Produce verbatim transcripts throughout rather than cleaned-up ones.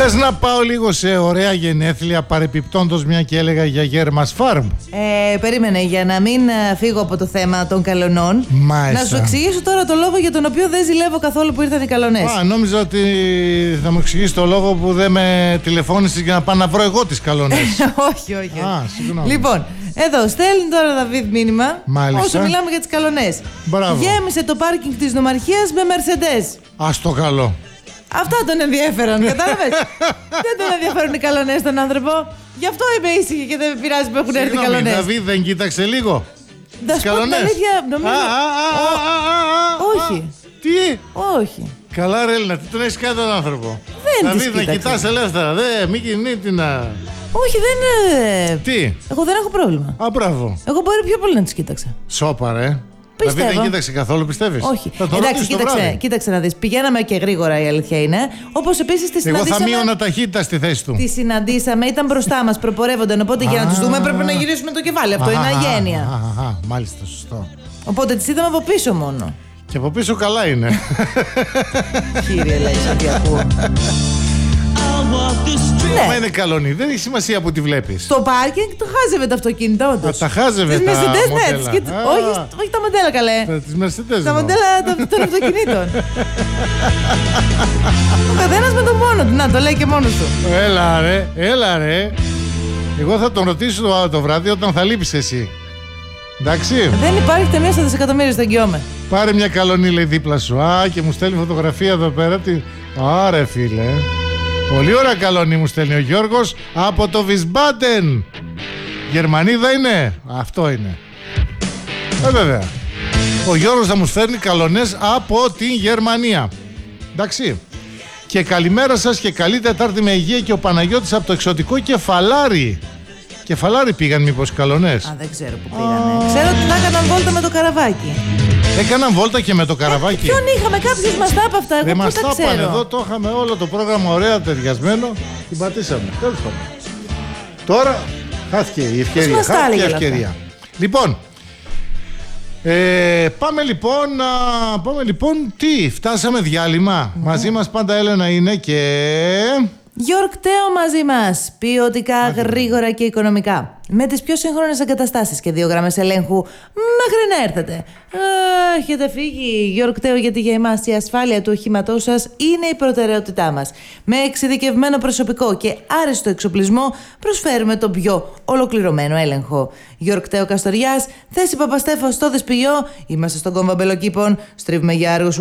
Θες να πάω λίγο σε ωραία γενέθλια, παρεπιπτόντως μια και έλεγα για Γέρμας Farm? Ε, περίμενε, για να μην φύγω από το θέμα των καλονών. Μάλιστα. Να σου εξηγήσω τώρα το λόγο για τον οποίο δεν ζηλεύω καθόλου που ήρθαν οι καλονές. Α, νόμιζα ότι θα μου εξηγήσει το λόγο που δεν με τηλεφώνησες για να πάω να βρω εγώ τις καλονές. όχι, όχι. Α, συγγνώμη. Λοιπόν, εδώ στέλνει τώρα Δαβίδ μήνυμα. Μάλιστα. Όσο μιλάμε για τις καλονές. Μπράβο. Γέμισε το πάρκινγκ της νομαρχίας με Mercedes. Ας το καλό. Αυτά τον ενδιαφέρον, κατάλαβες. Δεν τον ενδιαφέρουν οι καλονές τον άνθρωπο. Γι' αυτό είμαι ήσυχη και δεν με πειράζει που έχουν έρθει οι καλονές. Δαβίδ, δεν κοίταξε λίγο Να σου πω την αλήθεια, νομίζω. Όχι. Τι? Όχι. Καλά ρε Έλληνα, τι τον έχεις κάνει τον άνθρωπο? Δεν τις Δαβίδ, να κοίταξε. κοιτάς ελεύθερα, δε, μη κινείται να... Όχι, δεν είναι. Τι? Εγώ δεν έχω πρόβλημα. Α, μπράβο. Εγώ μπορεί πιο πολύ να τις κοίταξα. Σόπα ρε. Πιστεύω. Δαβίδ, δεν κοίταξε καθόλου, πιστεύεις? Όχι. Θα το Εντάξει, ρωτήσω το κοίταξε, βράδυ. κοίταξε να δεις. Πηγαίναμε και γρήγορα, η αλήθεια είναι. Όπως επίσης τη Εγώ συναντήσαμε. θα μείωνα ταχύτητα στη θέση του. Τη συναντήσαμε, ήταν μπροστά μας, προπορεύονταν. Οπότε για να τους δούμε πρέπει να γυρίσουμε το κεφάλι. Αυτό είναι αγένεια. Αχ, μάλιστα, σωστό. Οπότε τις είδαμε από πίσω μόνο. Και από πίσω καλά είναι. Κύριε Λέισα, τι ακούω. Μα Ναι. είναι καλονή, δεν έχει σημασία που τη βλέπεις. Στο πάρκινγκ το χάζευε τα αυτοκίνητα, όντως. Α, τα χάζευε Τις τα Mercedes, ναι, μοντέλα. τις κοίτα- Α. όχι, όχι τα μοντέλα, καλέ. Τα- Τις Mercedes. Τα εννοώ. μοντέλα των- των αυτοκινήτων. Ο καθένας με το μόνο του. Να, το λέει και μόνος του. Έλα ρε, έλα ρε. Εγώ θα τον ρωτήσω το, το βράδυ όταν θα λείπεις εσύ. Εντάξει. Δεν υπάρχει ταμείο στα δισεκατομμύρια, στο εγγυώμαι. Πάρε μια καλονή, λέει, δίπλα σου. Α, και μου στέλνει φωτογραφία εδώ πέρα. Τι... Άρε φίλε. Πολύ ωραία καλονή μου στέλνει ο Γιώργος από το Wiesbaden. Γερμανίδα είναι. Αυτό είναι. Ε, βέβαια. Ο Γιώργος θα μου στέλνει καλονές από την Γερμανία. Εντάξει. Και καλημέρα σας και καλή Τετάρτη με υγεία και ο Παναγιώτης από το εξωτικό Κεφαλάρι. Κεφαλάρι πήγαν μήπως οι καλονές? Α, δεν ξέρω που πήγανε. Ξέρω ότι θα έκαναν βόλτα με το καραβάκι. Έκαναν βόλτα και με το καραβάκι. Ποιον είχαμε, κάποιος μας τα είπε αυτά. Εγώ Δεν πού μας τα τα είπαν ξέρω. εδώ, το είχαμε όλο το πρόγραμμα ωραία ταιριασμένο. Την πατήσαμε. Τέλος πάντων. Τώρα χάθηκε η ευκαιρία. μας τα Χάθηκε η έλεγε όλα ευκαιρία. Λοιπόν, ε, πάμε λοιπόν, α, πάμε λοιπόν, τι, φτάσαμε διάλειμμα. Ναι. Μαζί μας πάντα Έλενα είναι και... Γιώργ Τέο μαζί μας. Ποιοτικά, γρήγορα και οικονομικά. Με τις πιο σύγχρονες εγκαταστάσεις και δύο γραμμές ελέγχου μέχρι να έρθετε. Α, έχετε φύγει, Γιώργ Τέο, γιατί για εμάς η ασφάλεια του οχήματός σας είναι η προτεραιότητά μας. Με εξειδικευμένο προσωπικό και άριστο εξοπλισμό προσφέρουμε τον πιο ολοκληρωμένο έλεγχο. Γιώργ Τέο Καστοριάς, θέση Παπαστέφα στο Δεσποιό. Είμαστε στον κόμβο Μπελοκήπων. Στρίβουμε για Άργους.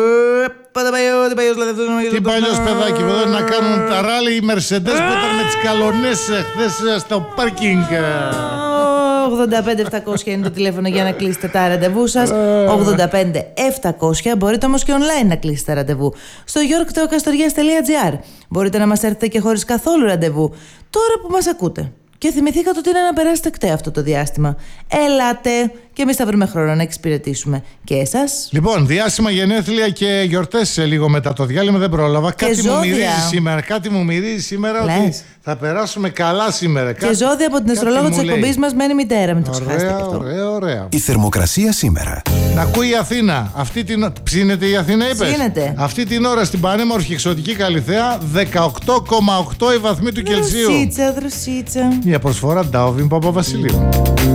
Τι παλιός παιδάκι μου, εδώ να κάνουν τα ράλι οι Mercedes που ήταν με τις καλονές χθες στο πάρκινγκ. ογδόντα πέντε επτακόσια είναι το τηλέφωνο για να κλείσετε τα ραντεβού σας. ογδόντα πέντε επτακόσια. Μπορείτε όμως και online να κλείσετε ραντεβού στο γιώργ τέο καστοριάς τελεία τζι άρ. Μπορείτε να μας έρθετε και χωρίς καθόλου ραντεβού τώρα που μας ακούτε. Και θυμηθήκατε ότι είναι να περάσετε κτέ αυτό το διάστημα. Ελάτε και εμείς θα βρούμε χρόνο να εξυπηρετήσουμε και εσάς. Λοιπόν, διάσημα γενέθλια και γιορτές σε λίγο μετά το διάλειμμα, δεν πρόλαβα. Κάτι μου ζώδια. μυρίζει σήμερα, κάτι μου μυρίζει σήμερα Λες. ότι θα περάσουμε καλά σήμερα. Και ζώδια από την αστρολόγο της εκπομπής μας μένει μητέρα, μην το ξεχάσετε και Ωραία, αυτό. ωραία, ωραία. Η θερμοκρασία σήμερα. Να ακούει η Αθήνα. Αυτή την... Ψήνεται η Αθήνα, είπες? Ψήνεται. Αυτή την ώρα στην πανέμορφη εξωτική Καλιθέα δεκαοκτώ κόμμα οκτώ η βαθμοί του Κελσίου. Δροσίτσα, δροσίτσα. Μια προσφορά Ντάουβιν Παπαβασιλείου.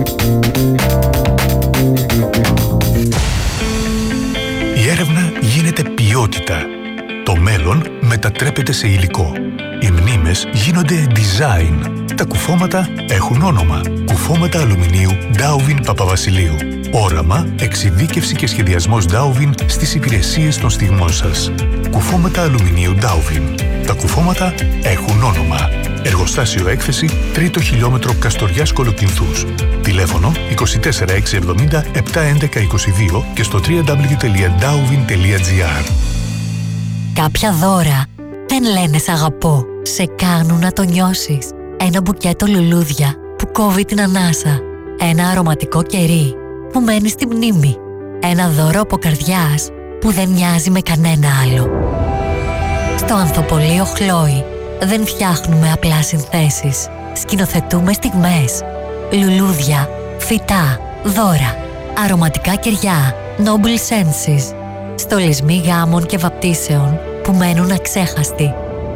Η έρευνα γίνεται ποιότητα. Το μέλλον μετατρέπεται σε υλικό. Οι μνήμες γίνονται design. Τα κουφώματα έχουν όνομα. Κουφώματα αλουμινίου Ντάουβιν Παπαβασιλείου. Όραμα, εξειδίκευση και σχεδιασμός Ντάουβιν στις υπηρεσίες των στιγμών σας. Κουφώματα αλουμινίου Ντάουβιν. Τα κουφώματα έχουν όνομα. Εργοστάσιο έκθεση τρίτο χιλιόμετρο Καστοριάς Κολοκυνθούς. Τηλέφωνο είκοσι τέσσερα εξακόσια εβδομήντα επτακόσια έντεκα είκοσι δύο και στο double-u double-u double-u τελεία ντάουβιν τελεία τζι άρ. Κάποια δώρα δεν λένε σ' αγαπώ, σε κάνουν να το νιώσεις. Ένα μπουκέτο λουλούδια που κόβει την ανάσα. Ένα αρωματικό κερί που μένει στη μνήμη. Ένα δώρο από καρδιάς που δεν μοιάζει με κανένα άλλο. Στο Ανθοπολείο Χλόη δεν φτιάχνουμε απλά συνθέσεις. Σκηνοθετούμε στιγμές. Λουλούδια, φυτά, δώρα, αρωματικά κεριά, noble senses. Στολισμοί γάμων και βαπτίσεων που μένουν αξέχαστοι.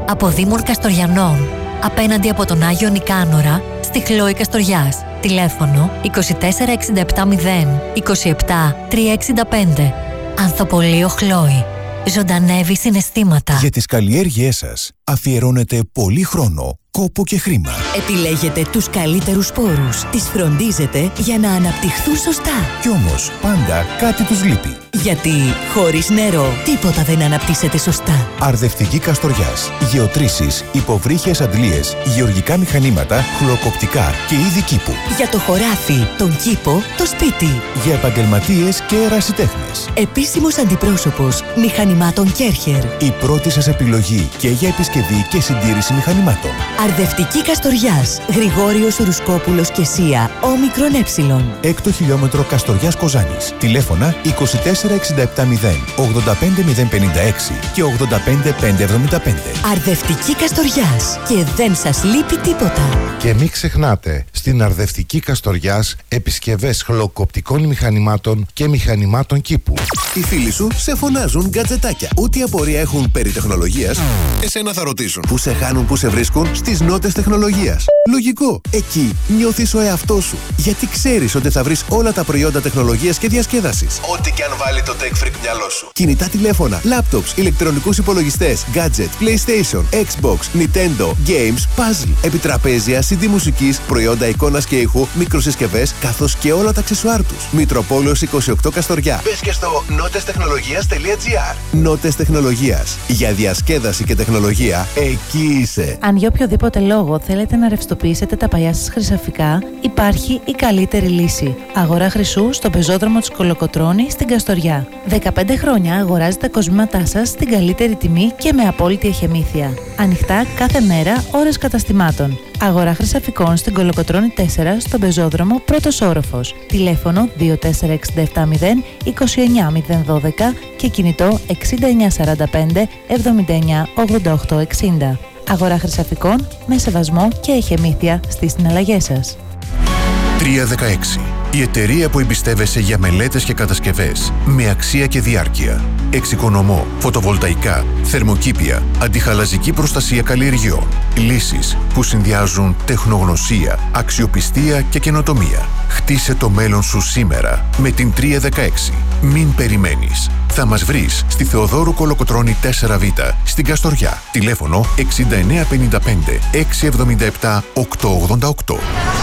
Από Δήμων Καστοριανών, απέναντι από τον Άγιο Νικάνορα, στη Χλόη Καστοριάς. Τηλέφωνο είκοσι τέσσερα εξήντα επτά μηδέν είκοσι επτά τριακόσια εξήντα πέντε. Ανθοπολείο Χλόη. Ζωντανεύει συναισθήματα. Για τις καλλιέργειές σας αφιερώνετε πολύ χρόνο, κόπο και χρήμα. Επιλέγετε τους καλύτερους σπόρους. Τις φροντίζετε για να αναπτυχθούν σωστά. Κι όμως πάντα κάτι τους λείπει. Γιατί χωρίς νερό τίποτα δεν αναπτύσσεται σωστά. Αρδευτική Καστοριάς. Γεωτρήσεις, υποβρύχιες αντλίες, γεωργικά μηχανήματα, χλωκοπτικά και είδη κήπου. Για το χωράφι, τον κήπο, το σπίτι. Για επαγγελματίες και ερασιτέχνες. Επίσημος αντιπρόσωπος μηχανημάτων Κέρχερ. Η πρώτη σας επιλογή και για επισκευή και συντήρηση μηχανημάτων. Αρδευτική Καστοριάς. Γρηγόριος Ρουσκόπουλος και Σία. Όμικρον Έψιλον. Έκτο χιλιόμετρο Καστοριάς Κοζάνης. Τηλέφωνα είκοσι τέσσερα εξήντα επτά μηδέν ογδόντα πέντε μηδέν πενήντα έξι και ογδόντα πέντε πεντακόσια εβδομήντα πέντε. Αρδευτική Καστοριάς. Και δεν σας λείπει τίποτα. Και μην ξεχνάτε, στην Αρδευτική Καστοριάς επισκευές χλωκοπτικών μηχανημάτων και μηχανημάτων κήπου. Οι φίλοι σου σε φωνάζουν γκατζετάκια. Ό,τι απορία έχουν περί τεχνολογίας, εσένα θα ρωτήσουν. Πού σε χάνουν, πού σε βρίσκουν? Στις Νότες Τεχνολογίας. Λογικό. Εκεί νιώθεις ο εαυτός σου. Γιατί ξέρεις ότι θα βρεις όλα τα προϊόντα τεχνολογίας και διασκέδασης. Ό,τι και αν βάλει το tech freak μυαλό σου. Κινητά τηλέφωνα, laptops, ηλεκτρονικούς υπολογιστές, gadget, PlayStation, Xbox, Nintendo, games, puzzle, επιτραπέζια, σι ντι μουσικής, προϊόντα εικόνας και ήχου, μικροσυσκευές, καθώς και όλα τα αξεσουάρ τους. Μητροπόλεως είκοσι οκτώ Καστοριά. Μπες και στο νότες τεχνολογίας τελεία τζι άρ. Νότες Τεχνολογίας. Για διασκέδαση και τεχνολογία, εκεί είσαι. Αν για οποιοδήποτε λόγο θέλετε να ρευστοποιήσετε τα παλιά σας χρυσαφικά, υπάρχει η καλύτερη λύση. Αγορά χρυσού στον πεζόδρομο της Κολοκοτρώνη στην Καστοριά. δεκαπέντε χρόνια αγοράζετε τα κοσμήματά σας στην καλύτερη τιμή και με απόλυτη εχεμήθεια. Ανοιχτά κάθε μέρα, ώρες καταστημάτων. Αγορά χρυσαφικών στην Κολοκοτρώνη τέσσερα στον πεζόδρομο πρώτος όροφος. Τηλέφωνο δύο τέσσερα εξήντα επτά μηδέν είκοσι εννιά μηδέν δώδεκα και κινητό εξήντα εννιά σαράντα πέντε εβδομήντα εννιά ογδόντα οκτώ εξήντα. Αγορά χρυσαφικών με σεβασμό και εχεμήθεια στις συναλλαγές σας. τριακόσια δεκαέξι. Η εταιρεία που εμπιστεύεσαι για μελέτες και κατασκευές με αξία και διάρκεια. Εξοικονομώ, φωτοβολταϊκά, θερμοκήπια, αντιχαλαζική προστασία καλλιεργειών. Λύσεις που συνδυάζουν τεχνογνωσία, αξιοπιστία και καινοτομία. Χτίσε το μέλλον σου σήμερα με την τριακόσια δεκαέξι. Μην περιμένεις. Θα μας βρεις στη Θεοδόρου Κολοκοτρώνη τέσσερα β στην Καστοριά. Τηλέφωνο εξήντα εννιά πενήντα πέντε εξακόσια εβδομήντα επτά οκτακόσια ογδόντα οκτώ.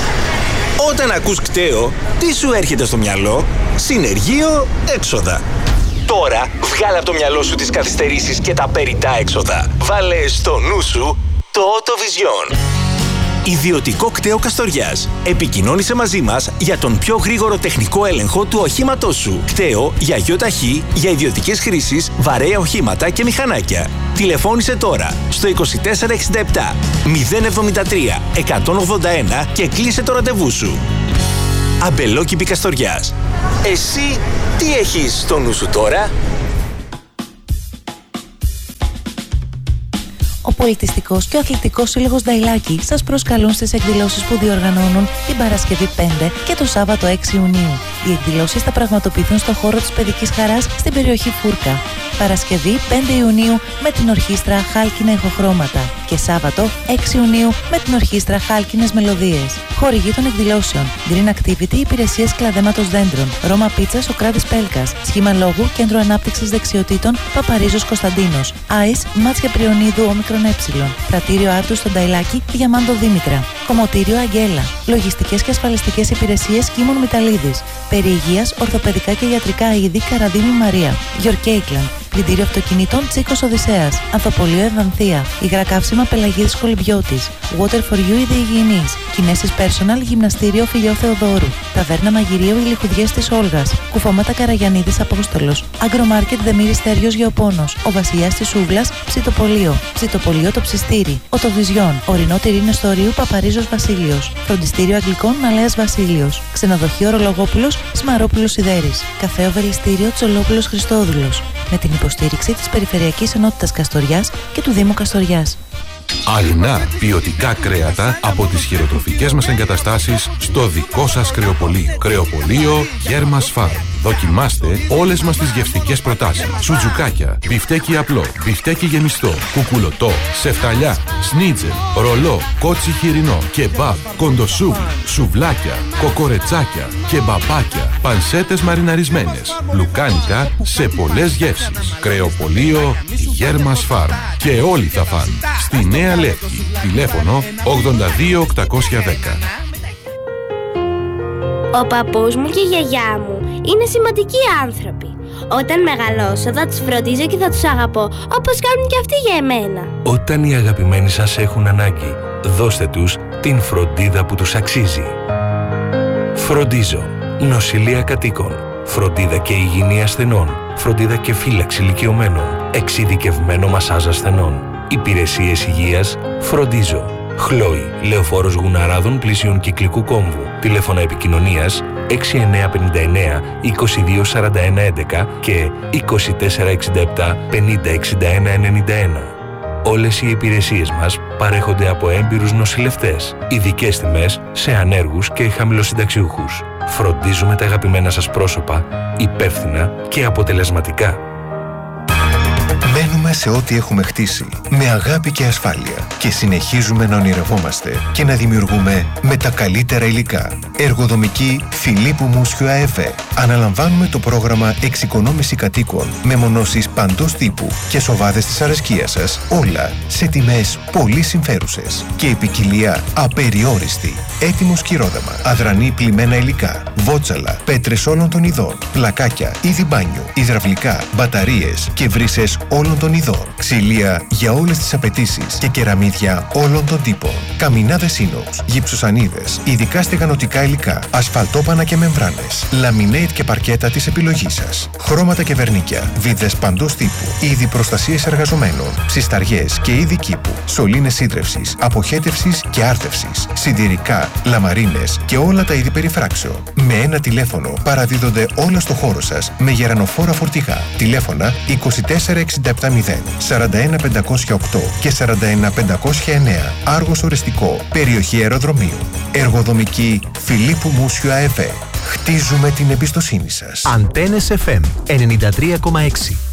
Όταν ακούς κταίο, τι σου έρχεται στο μυαλό? Συνεργείο, έξοδα. Τώρα βγάλε από το μυαλό σου τις καθυστερήσεις και τα περιττά έξοδα. Βάλε στο νου σου το Autovision. Ιδιωτικό κταίο Καστοριάς. Επικοινώνησε μαζί μας για τον πιο γρήγορο τεχνικό έλεγχο του οχήματός σου. Κταίο για γιοταχή, για ιδιωτικές χρήσεις, βαρέα οχήματα και μηχανάκια. Τηλεφώνησε τώρα στο είκοσι τέσσερα εξήντα επτά μηδέν εβδομήντα τρία εκατόν ογδόντα ένα και κλείσε το ραντεβού σου. Αμπελόκηπη Καστοριάς. Εσύ τι έχεις στο νου σου τώρα? Ο Πολιτιστικός και ο Αθλητικός Σύλλογος Νταϊλάκη σας προσκαλούν στις εκδηλώσεις που διοργανώνουν την Παρασκευή πέντε και το Σάββατο έξι Ιουνίου. Οι εκδηλώσεις θα πραγματοποιηθούν στο χώρο της Παιδικής Χαράς στην περιοχή Φούρκα. Παρασκευή πέντε Ιουνίου με την ορχήστρα Χάλκινα Ηχοχρώματα και Σάββατο έξι Ιουνίου με την ορχήστρα Χάλκινες Μελωδίες. Χορηγοί των εκδηλώσεων: Green Activity, Υπηρεσίες Κλαδέματος Δέντρων, Ρώμα Πίτσα, Σοκράτης Πέλκας, Σχήμα Λόγου, Κέντρο Ανάπτυξης Δεξιοτήτων, Παπαρίζος Κωνσταντίνος, ΆΙΣ, Μάτσια Πριονίδου, Όμικρον Έψιλον, Πρατήριο Άρτου στον Νταϊλάκη, Διαμάντο Δήμητρα, Κομμωτήριο Αγγέλα, Λογιστικές και Ασφαλιστικές Υπηρεσίες Κίμων Μηταλίδης, Περιηγείας, Ορθοπαιδικά και Ιατρικά Είδη Καραδίμη Μαρία, Γιορκέικλαν, Πλυντήριο Αυτοκινήτων Τσίκος Οδυσσέας, Ανθοπολείο Ευανθία, Υγρά Καύσιμα Πελαγίδης Κολυμπιώτης, Water for You Είδη Υγιεινής, Κινέσεις Personal Γυμναστήριο Φιλιό Θεοδόρου, Ταβέρνα Μαγειρίου Ηλιχουδιές της Όλγας, Κουφώματα Καραγιαννίδης Απόστολος, Αγκρομάρκετ Δεμήρης Στέριος Γεωπόνος, Ο Βασιλιάς της Σούβλας, Ψητοπολείο, Ψητοπολείο Το Ψιστήρι, Οτοβιζιόν, Ορεινό Τυρίνιο Στορίου Παπαρίζος Βασίλειος, Φροντιστήριο Αγγλικών Ναλέας Βασίλειος, Ξενοδοχείο Ρολογόπουλος Σμαρόπουλος Σιδέρης, Καφέ Οβελιστήριο Τσολόπουλος Χριστόδουλος, με την υποστήριξη της Περιφερειακής Ενότητας Καστοριάς και του Δήμου Καστοριάς. Αγνά ποιοτικά κρέατα από τις χειροτροφικές μας εγκαταστάσεις στο δικό σας κρεοπωλείο. Κρεοπωλείο Γέρμας Φάρμ. Δοκιμάστε όλες μας τις γευστικές προτάσεις. Σουτζουκάκια, μπιφτέκι απλό, μπιφτέκι γεμιστό, κουκουλωτό, σεφταλιά, σνίτζελ, ρολό, κότσι χοιρινό, κεμπάπ, κοντοσούβλ, σουβλάκια, κοκορετσάκια, κεμπαπάκια, πανσέτες μαριναρισμένες, λουκάνικα σε πολλές γεύσεις. Κρεοπολείο Γέρμας Φάρμ. Και όλοι θα φαν. Στη Νέα Λεύκη. Τηλέφωνο ογδόντα δύο οκτακόσια δέκα. Ο παππούς μου και η γιαγιά μου είναι σημαντικοί άνθρωποι. Όταν μεγαλώσω θα τους φροντίζω και θα τους αγαπώ, όπως κάνουν και αυτοί για εμένα. Όταν οι αγαπημένοι σας έχουν ανάγκη, δώστε τους την φροντίδα που τους αξίζει. Φροντίζω. Νοσηλεία κατοίκων. Φροντίδα και υγιεινή ασθενών. Φροντίδα και φύλαξη ηλικιωμένων. Εξειδικευμένο μασάζ ασθενών. Υπηρεσίες υγείας. Φροντίζω. Χλόι, Λεωφόρος Γουναράδων πλησίων Κυκλικού Κόμβου. Τηλέφωνα επικοινωνίας έξι εννιά πέντε εννιά είκοσι δύο σαράντα ένα έντεκα και είκοσι τέσσερα εξήντα επτά πενήντα εξήντα ένα ενενήντα ένα. Όλες οι υπηρεσίες μας παρέχονται από έμπειρους νοσηλευτές. Ειδικές τιμές σε ανέργους και χαμηλοσυνταξιούχους. Φροντίζουμε τα αγαπημένα σας πρόσωπα υπεύθυνα και αποτελεσματικά. Μένουμε σε ό,τι έχουμε χτίσει, με αγάπη και ασφάλεια και συνεχίζουμε να ονειρευόμαστε και να δημιουργούμε με τα καλύτερα υλικά. Εργοδομική Φιλίππου Μούσιου ΑΕΒ. Αναλαμβάνουμε το πρόγραμμα εξοικονόμηση κατοίκων με μονώσεις παντός τύπου και σοβάδες της αρεσκίας σας, όλα σε τιμές πολύ συμφέρουσες και ποικιλία απεριόριστη. Έτοιμο σκυρόδεμα, αδρανή πλημμένα υλικά, βότσαλα, πέτρες όλων των ειδών, πλακάκια, είδη μπάνιου, υδραυλικά, μπαταρίες και βρύσες όλων των ειδών, ξυλία για όλες τις απαιτήσεις και κεραμίδια όλων των τύπων, καμινάδες ίνοξ, γυψοσανίδες, ειδικά στεγανοτικά υλικά, ασφαλτόπανα και μεμβράνες, λαμινέιτ και παρκέτα της επιλογής σας, χρώματα και βερνίκια, βίδες παντός τύπου, είδη προστασίας εργαζομένων, ψισταριές και είδη κήπου, σωλήνες σύντρευσης, αποχέτευσης και άρτευσης, συντηρικά, λαμαρίνες και όλα τα είδη περιφράξεων. Με ένα τηλέφωνο παραδίδονται όλα στο χώρο σας με γερανοφόρα φορτηγά. Τηλέφωνα είκοσι τέσσερα εξήντα επτά μηδέν, σαράντα ένα πεντακόσια οκτώ και σαράντα ένα πεντακόσια εννέα. Άργος οριστικό, περιοχή αεροδρομίου. Εργοδομική Φιλίππου Μούσιου ΑΕΒ. Χτίζουμε την εμπιστοσύνη σας. Αντένες εφ εμ ενενήντα τρία κόμμα έξι.